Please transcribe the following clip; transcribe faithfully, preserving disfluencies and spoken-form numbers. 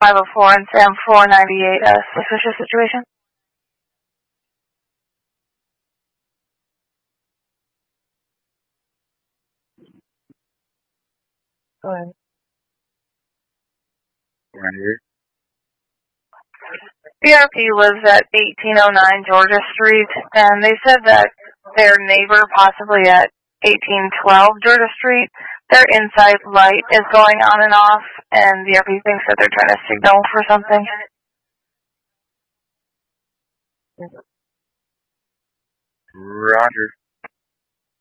five oh four and Sam four ninety-eight, a suspicious situation? Go ahead. Right here. B R P was at eighteen oh nine Georgia Street, and they said that their neighbor, possibly at eighteen twelve Georgia Street, their inside light is going on and off, and B R P thinks that they're trying to signal for something. Roger.